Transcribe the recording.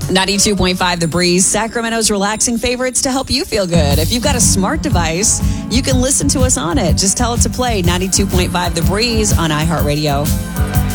92.5 The Breeze, Sacramento's relaxing favorites to help you feel good. If you've got a smart device, you can listen to us on it. Just tell it to play 92.5 The Breeze on iHeartRadio.